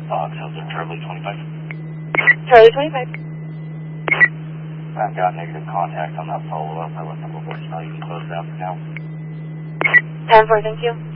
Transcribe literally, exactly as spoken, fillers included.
Fox, how's it? Charlie twenty-five. Charlie twenty-five. I've got negative contact on that follow-up. I left them a voicemail. You can close it out for now. ten four, thank you.